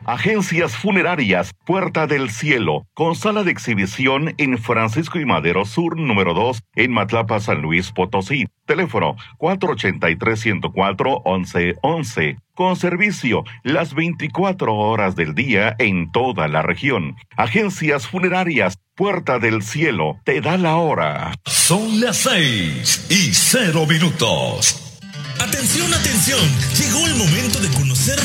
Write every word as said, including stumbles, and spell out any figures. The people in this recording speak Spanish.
Agencias Funerarias Puerta del Cielo, con sala de exhibición en Francisco y Madero Sur número dos, en Matlapa, San Luis Potosí. Teléfono cuatro ochenta y tres, ciento cuatro, once once. Con servicio las veinticuatro horas del día en toda la región. Agencias Funerarias Puerta del Cielo, te da la hora. Son las seis y cero minutos. Atención, atención, llegó el momento de conocer